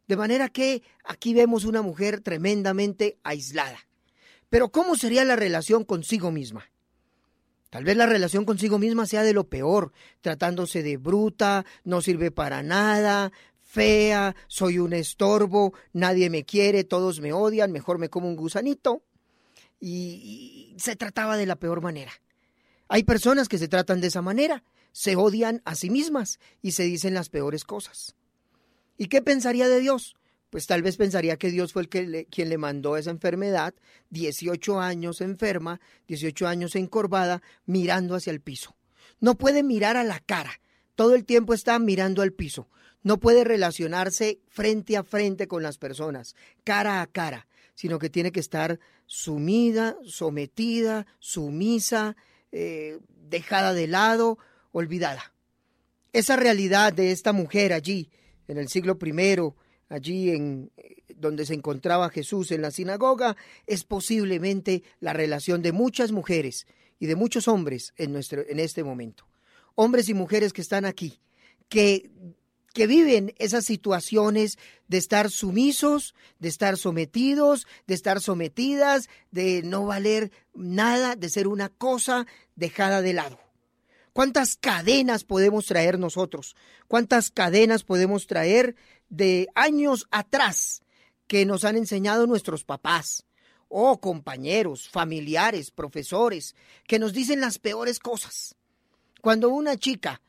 De manera que aquí vemos una mujer tremendamente aislada. Pero ¿cómo sería la relación consigo misma? Tal vez la relación consigo misma sea de lo peor, tratándose de bruta, no sirve para nada, fea, soy un estorbo, nadie me quiere, todos me odian, mejor me como un gusanito. Y se trataba de la peor manera. Hay personas que se tratan de esa manera, se odian a sí mismas y se dicen las peores cosas. ¿Y qué pensaría de Dios? Pues tal vez pensaría que Dios fue quien le mandó esa enfermedad, 18 años enferma, 18 años encorvada, mirando hacia el piso. No puede mirar a la cara, todo el tiempo está mirando al piso. No puede relacionarse frente a frente con las personas, cara a cara, sino que tiene que estar sumida, sometida, sumisa, dejada de lado, olvidada. Esa realidad de esta mujer allí, en el siglo I, allí en donde se encontraba Jesús en la sinagoga, es posiblemente la relación de muchas mujeres y de muchos hombres en este momento. Hombres y mujeres que están aquí, que viven esas situaciones de estar sumisos, de estar sometidos, de estar sometidas, de no valer nada, de ser una cosa dejada de lado. ¿Cuántas cadenas podemos traer nosotros? ¿Cuántas cadenas podemos traer de años atrás que nos han enseñado nuestros papás o compañeros, familiares, profesores, que nos dicen las peores cosas? Cuando una chica,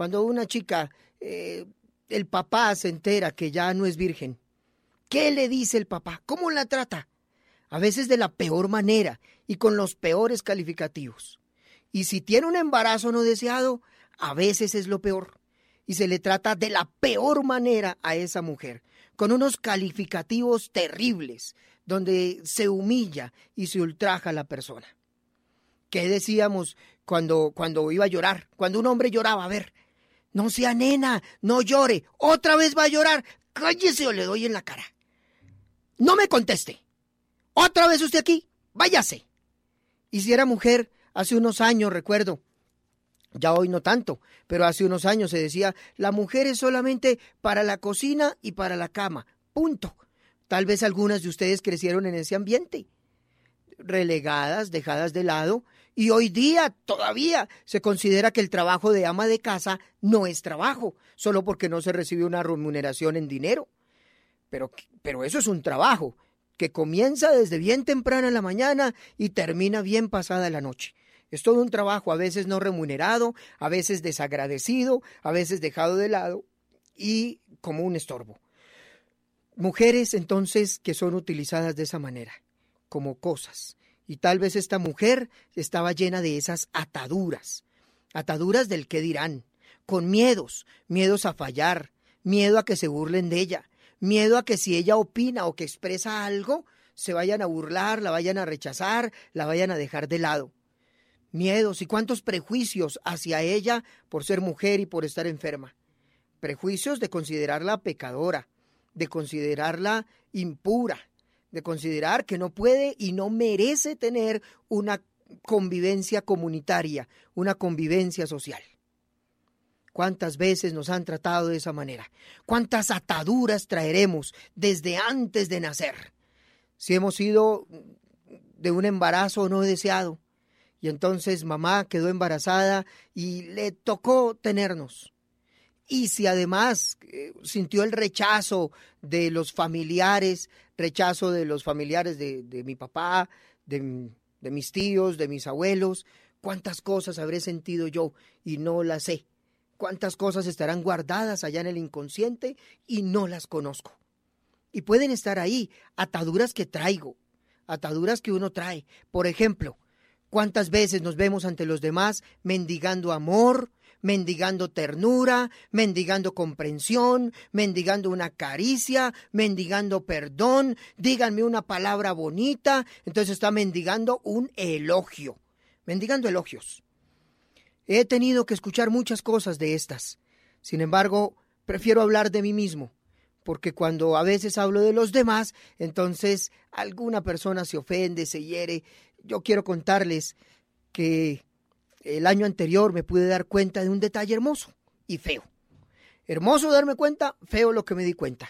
el papá se entera que ya no es virgen, ¿qué le dice el papá? ¿Cómo la trata? A veces de la peor manera y con los peores calificativos. Y si tiene un embarazo no deseado, a veces es lo peor. Y se le trata de la peor manera a esa mujer, con unos calificativos terribles, donde se humilla y se ultraja a la persona. ¿Qué decíamos cuando iba a llorar? Cuando un hombre lloraba, a ver, no sea nena, no llore, otra vez va a llorar, cállese o le doy en la cara. No me conteste, otra vez usted aquí, váyase. Y si era mujer, hace unos años recuerdo, ya hoy no tanto, pero hace unos años se decía, la mujer es solamente para la cocina y para la cama, punto. Tal vez algunas de ustedes crecieron en ese ambiente, relegadas, dejadas de lado, y hoy día todavía se considera que el trabajo de ama de casa no es trabajo, solo porque no se recibe una remuneración en dinero. Pero eso es un trabajo que comienza desde bien temprana en la mañana y termina bien pasada la noche. Es todo un trabajo, a veces no remunerado, a veces desagradecido, a veces dejado de lado y como un estorbo. Mujeres entonces que son utilizadas de esa manera, como cosas. Y tal vez esta mujer estaba llena de esas ataduras del qué dirán, con miedos a fallar, miedo a que se burlen de ella, miedo a que si ella opina o que expresa algo, se vayan a burlar, la vayan a rechazar, la vayan a dejar de lado. Miedos y cuántos prejuicios hacia ella por ser mujer y por estar enferma. Prejuicios de considerarla pecadora, de considerarla impura, de considerar que no puede y no merece tener una convivencia comunitaria, una convivencia social. ¿Cuántas veces nos han tratado de esa manera? ¿Cuántas ataduras traeremos desde antes de nacer? Si hemos sido de un embarazo no deseado, y entonces mamá quedó embarazada y le tocó tenernos. Y si además sintió el rechazo de los familiares, de mi papá, de mis tíos, de mis abuelos, ¿cuántas cosas habré sentido yo y no las sé? ¿Cuántas cosas estarán guardadas allá en el inconsciente y no las conozco? Y pueden estar ahí ataduras que traigo, ataduras que uno trae. Por ejemplo, ¿cuántas veces nos vemos ante los demás mendigando amor, mendigando ternura, mendigando comprensión, mendigando una caricia, mendigando perdón? Díganme una palabra bonita. Entonces está mendigando un elogio, mendigando elogios. He tenido que escuchar muchas cosas de estas. Sin embargo, prefiero hablar de mí mismo, porque cuando a veces hablo de los demás, entonces alguna persona se ofende, se hiere. Yo quiero contarles que el año anterior me pude dar cuenta de un detalle hermoso y feo. Hermoso darme cuenta, feo lo que me di cuenta.